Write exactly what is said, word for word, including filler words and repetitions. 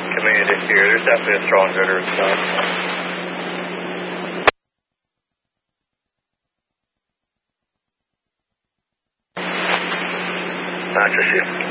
community here. There's definitely a strong gutter and stuff. Not just you.